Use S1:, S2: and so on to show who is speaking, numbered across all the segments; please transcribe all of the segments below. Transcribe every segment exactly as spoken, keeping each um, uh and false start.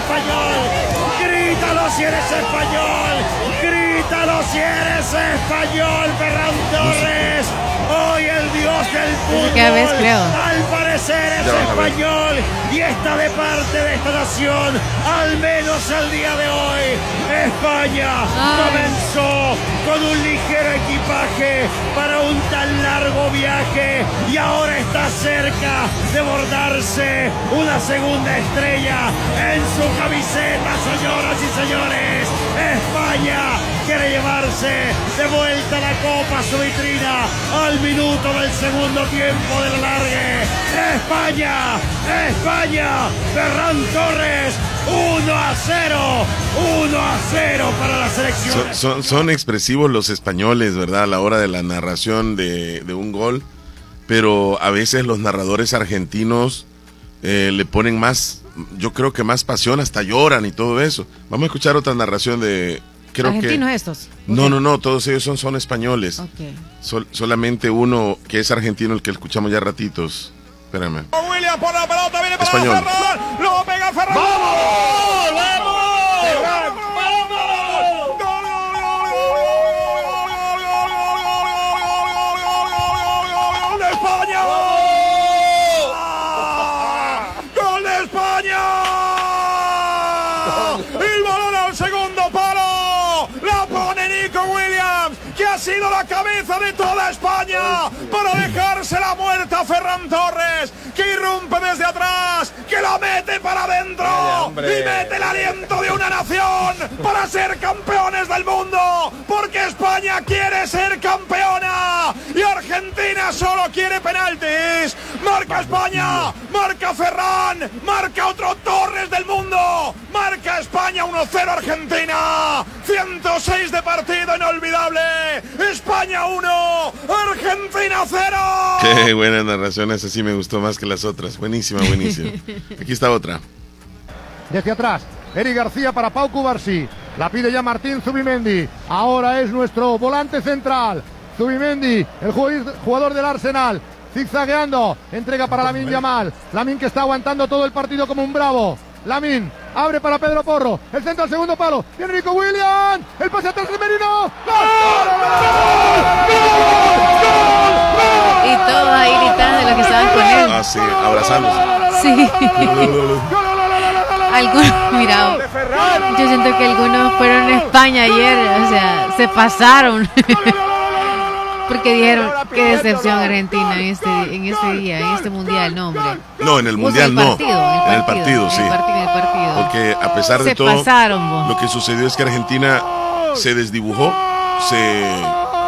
S1: español. Grítalo si eres español. Grítalo si eres español, Ferran Torres. Hoy el dios del fútbol, al parecer es español y está de parte de esta nación, al menos al día de hoy. España comenzó con un ligero equipaje para un tan largo viaje y ahora está cerca de bordarse una segunda estrella en su camiseta, señoras y señores. España quiere llevarse de vuelta la copa a su vitrina al minuto del segundo tiempo del alargue. España, España, Ferran Torres, uno a cero, uno a cero para la selección.
S2: Son, son, son expresivos los españoles, ¿verdad? A la hora de la narración de, de un gol, pero a veces los narradores argentinos eh, le ponen más, yo creo que más pasión, hasta lloran y todo eso. Vamos a escuchar otra narración de... Creo
S3: ¿Argentinos
S2: que,
S3: estos?
S2: No,
S3: Okay.
S2: no, no, todos ellos son, son españoles.
S3: Okay.
S2: Sol, solamente uno que es argentino, el que escuchamos ya ratitos. Espérame.
S4: William por la pelota, viene para
S2: Español.
S4: Ferran, lo pega Ferran. ¡Vamos! ¡Vamos! ¡Ferran! Ha sido la cabeza de toda España para dejarse la muerta a Ferran Torres, que irrumpe desde atrás, que la mete para adentro y mete el aliento de una nación para ser campeones del mundo, porque España quiere ser campeona y Argentina solo quiere penaltis. Marca España, marca Ferran, marca otro Torres del mundo, marca España uno cero Argentina, ciento seis de partido inolvidable. España uno, Argentina cero.
S2: Qué buena narración, esa sí me gustó más que las otras. Buenísima, buenísima. Aquí está otra.
S5: Desde atrás, Eric García para Pau Cubarsí. La pide ya Martín Zubimendi. Ahora es nuestro volante central. Zubimendi, el jugador del Arsenal. Zigzagueando, entrega para Lamine Yamal. Lamine que está aguantando todo el partido como un bravo. Lamine abre para Pedro Porro, el centro al segundo palo, viene Nico Williams, el pase atrás de Merino. ¡Gol!
S3: Y todos ahí gritando los que estaban con él.
S2: Ah, sí, abrazándose.
S3: Sí. Algunos, mira, yo siento que algunos fueron a España ayer, o sea, se pasaron. Porque dijeron, qué decepción Argentina en este, en este día, en este mundial, no, hombre.
S2: No, en el mundial
S3: el
S2: no.
S3: partido,
S2: en el partido, sí.
S3: En el partido, en el partido.
S2: Porque a pesar de
S3: se
S2: todo,
S3: pasaron, vos.
S2: lo que sucedió es que Argentina se desdibujó, se,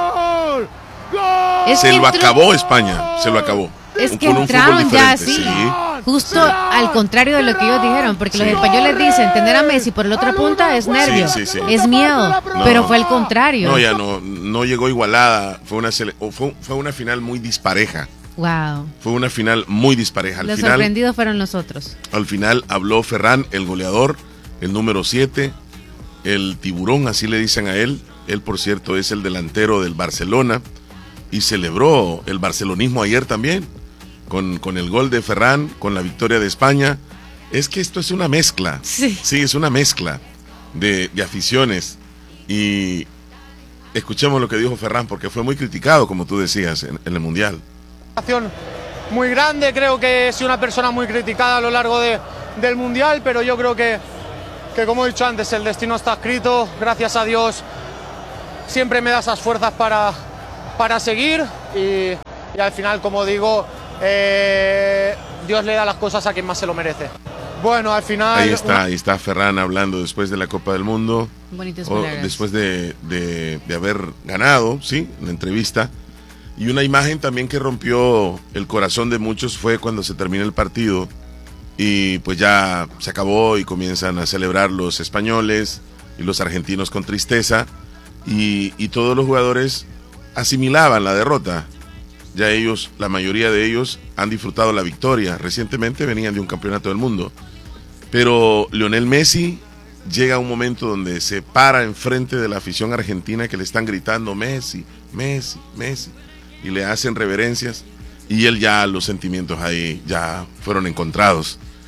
S3: es
S2: se
S3: que
S2: lo
S3: entró,
S2: acabó España, se lo acabó.
S3: Es
S2: un,
S3: que
S2: con
S3: entraron
S2: un
S3: ya así,
S2: sí.
S3: justo al contrario de lo que ellos dijeron, porque sí. Los españoles dicen, tener a Messi por la otra punta es nervio, sí, sí, sí. es miedo, no, pero fue el contrario.
S2: No, ya no, no llegó igualada, fue una, sele- fue, fue una final muy dispareja.
S3: Wow.
S2: Fue una final muy dispareja. Al
S3: Los
S2: final,
S3: sorprendidos fueron los otros.
S2: Al final habló Ferran, el goleador, el número siete, el tiburón, así le dicen a él. Él, por cierto, es el delantero del Barcelona y celebró el barcelonismo ayer también. Con, con el gol de Ferran, con la victoria de España. Es que esto es una mezcla.
S3: Sí,
S2: sí es una mezcla de, de aficiones. Y escuchemos lo que dijo Ferran, porque fue muy criticado, como tú decías, en, en el Mundial.
S6: Muy grande, creo que he sido una persona muy criticada a lo largo de, del Mundial, pero yo creo que, que, como he dicho antes, el destino está escrito. Gracias a Dios siempre me da esas fuerzas para, para seguir y, y al final, como digo, Eh, Dios le da las cosas a quien más se lo merece. Bueno, al final...
S2: Ahí está, ahí está Ferran hablando después de la Copa del Mundo.
S3: Bonitas
S2: o
S3: palabras.
S2: Después de, de, de haber ganado, sí, la entrevista. Y una imagen también que rompió el corazón de muchos fue cuando se termina el partido. Y pues ya se acabó y comienzan a celebrar los españoles y los argentinos con tristeza. Y, y todos los jugadores asimilaban la derrota. Ya ellos, la mayoría de ellos, han disfrutado la victoria. Recientemente venían de un campeonato del mundo. Pero Lionel Messi llega a un momento donde se para enfrente de la afición argentina que le están gritando Messi, Messi, Messi. Y le hacen reverencias. Y él ya, los sentimientos ahí ya fueron encontrados.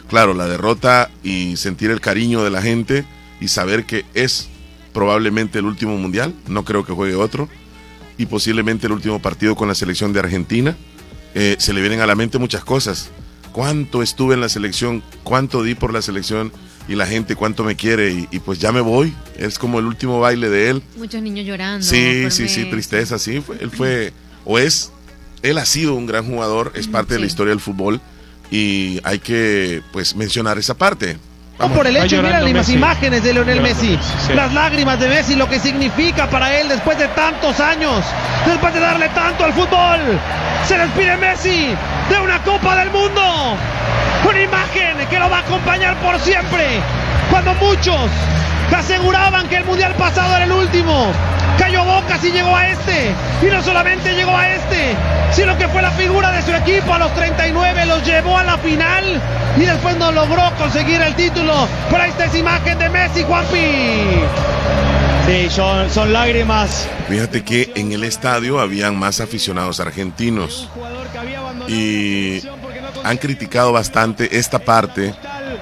S2: claro, la derrota y sentir el cariño de la gente y saber que es probablemente el último mundial, no creo que juegue otro, y posiblemente el último partido con la selección de Argentina. Eh, se le vienen a la mente muchas cosas. Cuánto estuve en la selección, cuánto di por la selección y la gente cuánto me quiere, y, y pues ya me voy. Es como el último baile de él.
S3: Muchos niños llorando.
S2: Sí, sí, sí, tristeza, sí. Fue, él fue, o es, él ha sido un gran jugador, es parte sí. de la historia del fútbol, y hay que pues mencionar esa parte.
S7: Vamos. Por el hecho, y miren las imágenes de Lionel Messi, sí. las lágrimas de Messi, lo que significa para él después de tantos años, después de darle tanto al fútbol. Se despide Messi de una Copa del Mundo, una imagen que lo va a acompañar por siempre. Cuando muchos aseguraban que el mundial pasado era el último, cayó Boca y llegó a este, y no solamente llegó a este, sino que fue la figura de su equipo. A los treinta y nueve los llevó a la final y después no logró conseguir el título. Pero ahí está esa imagen de Messi, Juanpi.
S8: Sí, son, son lágrimas.
S2: Fíjate que en el estadio habían más aficionados argentinos y han criticado bastante esta parte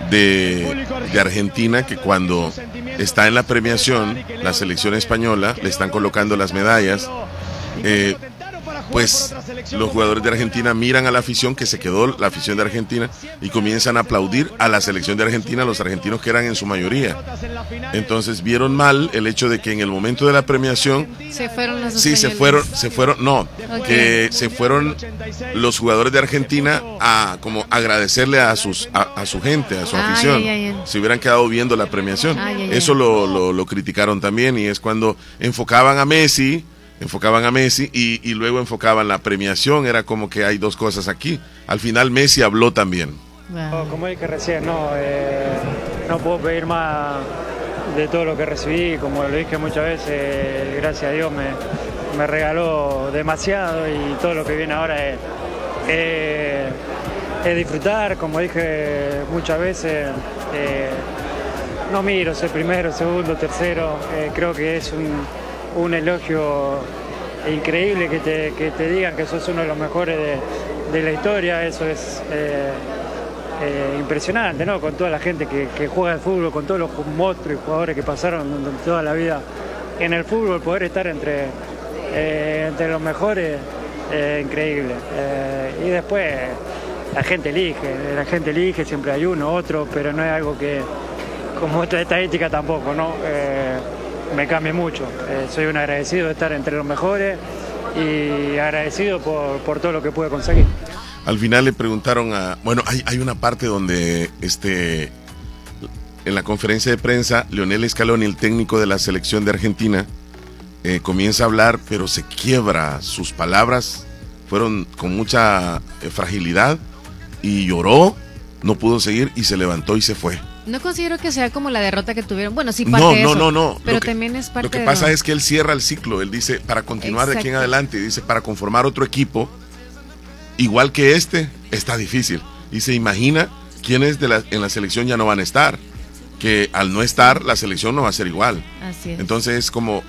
S2: de, de Argentina, que cuando está en la premiación la selección española le están colocando las medallas, eh, pues los jugadores de Argentina miran a la afición, que se quedó la afición de Argentina, y comienzan a aplaudir a la selección de Argentina, los argentinos que eran en su mayoría. Entonces vieron mal el hecho de que en el momento de la premiación
S3: se fueron los
S2: sí se fueron se fueron no okay. que se fueron los jugadores de Argentina a como agradecerle a sus a, a su gente, a su
S3: ay,
S2: afición.
S3: ay, ay.
S2: Se hubieran quedado viendo la premiación.
S3: Ay, ay,
S2: Eso
S3: ay.
S2: Lo, lo, lo criticaron también, y es cuando enfocaban a Messi enfocaban a Messi y, y luego enfocaban la premiación. Era como que hay dos cosas aquí. Al final Messi habló también.
S9: Wow. Como dije recién, no, eh, no puedo pedir más de todo lo que recibí. Como lo dije muchas veces, gracias a Dios me, me regaló demasiado, y todo lo que viene ahora es, eh, es disfrutar. Como dije muchas veces, eh, no miro ser primero, segundo, tercero. Eh, creo que es un un elogio increíble que te, que te digan que sos uno de los mejores de, de la historia. Eso es eh, eh, impresionante, ¿no? Con toda la gente que, que juega al fútbol, con todos los monstruos y jugadores que pasaron toda la vida en el fútbol, poder estar entre, eh, entre los mejores, eh, increíble. Eh, y después la gente elige, la gente elige, siempre hay uno, otro, pero no es algo que, como esta estadística tampoco, ¿no? Eh, me cambia mucho. Eh, soy un agradecido de estar entre los mejores y agradecido por, por todo lo que pude conseguir.
S2: Al final le preguntaron a... Bueno, hay, hay una parte donde este, en la conferencia de prensa, Lionel Scaloni, el técnico de la selección de Argentina, eh, comienza a hablar, pero se quiebra. Sus palabras fueron con mucha eh, fragilidad, y lloró, no pudo seguir y se levantó y se fue.
S3: No considero que sea como la derrota que tuvieron. Bueno, sí, parte
S2: no,
S3: de
S2: no,
S3: eso.
S2: No, no, no.
S3: Pero
S2: que,
S3: también es parte
S2: Lo que
S3: de
S2: pasa
S3: lo...
S2: es que él cierra el ciclo. Él dice, para continuar Exacto. de aquí en adelante, dice, para conformar otro equipo, igual que este, está difícil. Y se imagina quiénes de la, en la selección ya no van a estar. Que al no estar, la selección no va a ser igual.
S3: Así es.
S2: Entonces es como,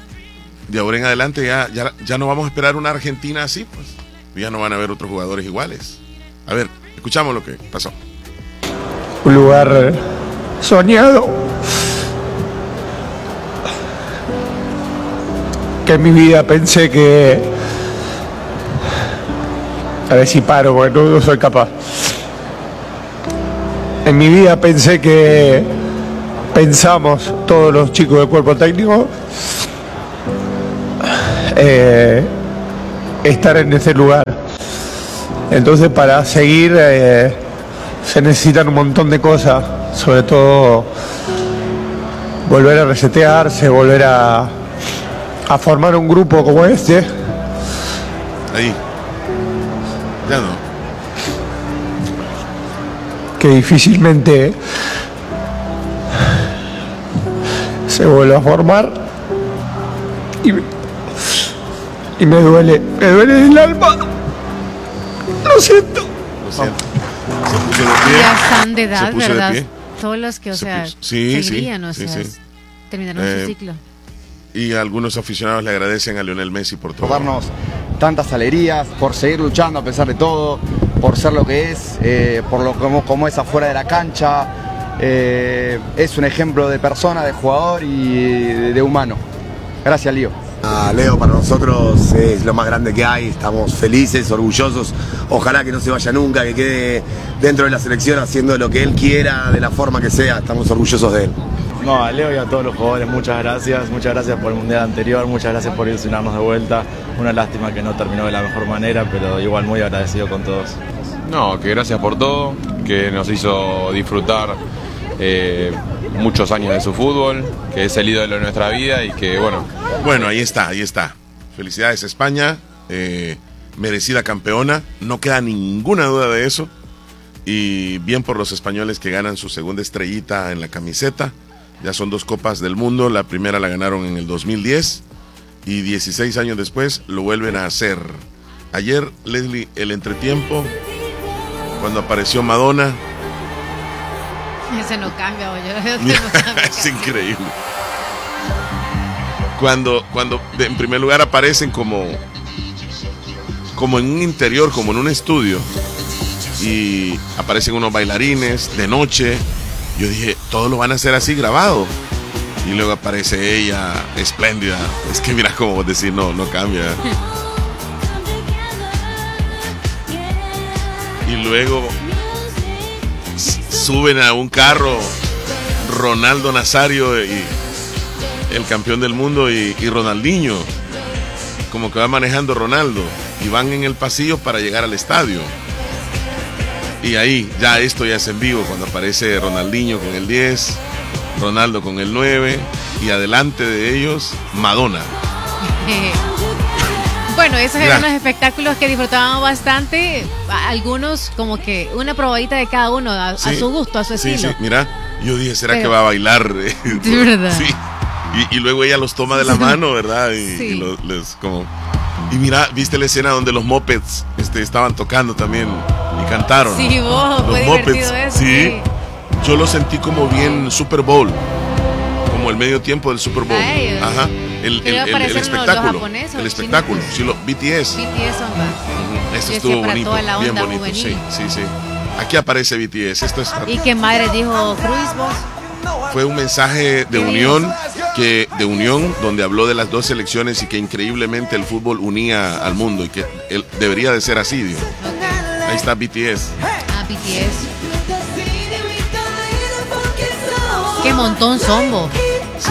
S2: de ahora en adelante ya, ya, ya no vamos a esperar una Argentina así, pues. Ya no van a haber otros jugadores iguales. A ver, escuchamos lo que pasó.
S10: Un lugar soñado que en mi vida pensé que, a ver si paro porque no, no soy capaz. En mi vida pensé que pensamos todos los chicos del cuerpo técnico eh, estar en ese lugar. Entonces, para seguir eh, se necesitan un montón de cosas, sobre todo volver a resetearse, volver a, a formar un grupo como este.
S2: Ahí. Ya no.
S10: Que difícilmente se vuelve a formar. Y, y me duele, me duele el alma. Lo siento.
S2: Lo siento. Se puso de pie.
S3: Ya están de edad,
S2: Se puso
S3: ¿verdad?
S2: de pie.
S3: Todos los que, o
S2: Se
S3: sea,
S2: puso. Sí,
S3: seguirían,
S2: sí,
S3: o
S2: sí,
S3: sea,
S2: sí.
S3: terminaron
S2: Eh,
S3: su ciclo.
S2: Y algunos aficionados le agradecen a Lionel Messi por todo.
S11: Por darnos tantas alegrías, por seguir luchando a pesar de todo, por ser lo que es, eh, por lo como, como es afuera de la cancha. Eh, es un ejemplo de persona, de jugador y de, de humano. Gracias, Lío.
S12: Ah, Leo, para nosotros es lo más grande que hay, estamos felices, orgullosos, ojalá que no se vaya nunca, que quede dentro de la selección haciendo lo que él quiera, de la forma que sea, estamos orgullosos de él.
S13: No, a Leo y a todos los jugadores, muchas gracias, muchas gracias por el Mundial anterior, muchas gracias por ilusionarnos de vuelta, una lástima que no terminó de la mejor manera, pero igual muy agradecido con todos.
S14: No, que gracias por todo, que nos hizo disfrutar eh, muchos años de su fútbol, que es el ídolo de nuestra vida y que bueno.
S2: Bueno, ahí está, ahí está. Felicidades España, eh, merecida campeona, no queda ninguna duda de eso. Y bien por los españoles que ganan su segunda estrellita en la camiseta. Ya son dos copas del mundo, la primera la ganaron en el dos mil diez y dieciséis años después lo vuelven a hacer. Ayer, Leslie, el entretiempo, cuando apareció Madonna.
S3: Ese no cambia, oye. Ese no cambia.
S2: Es increíble. Cuando, cuando en primer lugar aparecen como, como en un interior, como en un estudio, y aparecen unos bailarines de noche. Yo dije, todos lo van a hacer así grabado. Y luego aparece ella, espléndida. Es que mira cómo decir, no, no cambia. Y luego suben a un carro Ronaldo Nazario y el campeón del mundo y, y Ronaldinho, como que va manejando Ronaldo, y van en el pasillo para llegar al estadio. Y ahí, ya esto ya es en vivo, cuando aparece Ronaldinho con el diez, Ronaldo con el nueve, y adelante de ellos, Madonna.
S3: Bueno, esos eran los espectáculos que disfrutábamos bastante. Algunos como que una probadita de cada uno, a, sí, a su gusto, a su
S2: sí,
S3: estilo.
S2: Sí, mira, yo dije, ¿será
S3: Pero,
S2: que va a bailar?
S3: De verdad.
S2: Sí. Y, y luego ella los toma de la mano, ¿verdad? Y, sí. y los, les, como... Y mira, ¿viste la escena donde los Muppets este, estaban tocando también y cantaron?
S3: Sí, vos,
S2: los
S3: fue
S2: Muppets,
S3: divertido eso.
S2: Sí.
S3: Sí.
S2: Yo lo sentí como bien Super Bowl, como el medio tiempo del Super Bowl.
S3: Ay,
S2: Ajá. El, el, el, el espectáculo. Los el espectáculo. Sí, lo, B T S.
S3: B T S, hombre.
S2: Uh-huh. Eso estuvo bonito, bien bonito. Juvenil. Sí, sí, sí. Aquí aparece B T S. Esto es...
S3: ¿Y qué madre dijo Cruz, vos?
S2: Fue un mensaje de unión, que, de unión donde habló de las dos selecciones y que increíblemente el fútbol unía al mundo y que él, debería de ser así, digo. Okay. Ahí está B T S.
S3: Ah, B T S. Qué montón son, vos.
S2: Sí.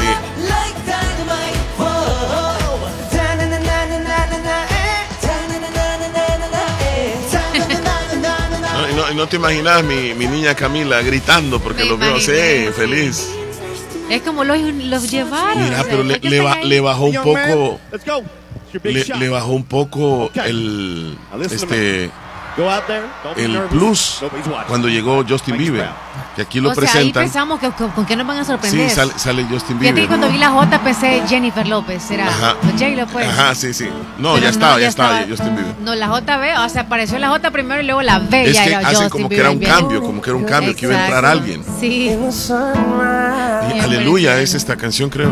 S2: No, no, no te imaginas mi, mi niña Camila gritando porque Me lo veo así, feliz.
S3: Es como los, los llevaron.
S2: Mira, pero le, le, ba, le bajó un poco. Le, le bajó un poco el este el plus cuando llegó Justin Bieber, que aquí lo
S3: o sea,
S2: presentan.
S3: Ahí pensamos que con, con qué nos van a sorprender.
S2: Sí, sale, sale Justin Bieber.
S3: Fíjate, cuando vi la J pensé Jennifer López, era J-Lo, pues.
S2: Ajá, sí, sí. No, pero ya estaba, no, ya, ya estaba, estaba Justin Bieber.
S3: No, la J B, o sea, apareció la J primero y luego la B.
S2: Es
S3: ya
S2: que
S3: era
S2: hacen
S3: Justin
S2: como
S3: Bieber,
S2: que era un
S3: bien.
S2: cambio, como que era un cambio, Exacto. que iba a entrar alguien.
S3: Sí.
S2: Y Aleluya es esta canción, creo.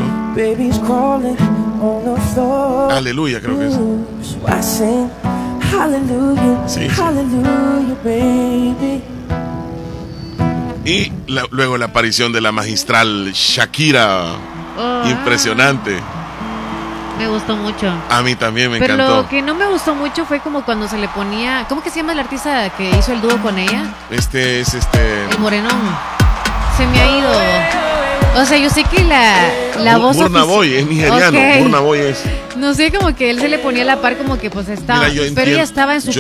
S2: Aleluya, creo que es. Sí, sí. Y la, luego la aparición de la magistral Shakira. Oh. Impresionante.
S3: Me gustó mucho.
S2: A mí también me
S3: Pero
S2: encantó.
S3: Pero lo que no me gustó mucho fue como cuando se le ponía... ¿Cómo que se llama el artista que hizo el dúo con ella?
S2: Este es este...
S3: El morenón. Se me ha ido... O sea, yo sé que la, la voz
S2: Burna Boy es nigeriano, okay. Burna Boy es...
S3: No sé, como que él se le ponía a la par como que pues estaba... Mira, pero entiendo, ella estaba en su
S2: yo,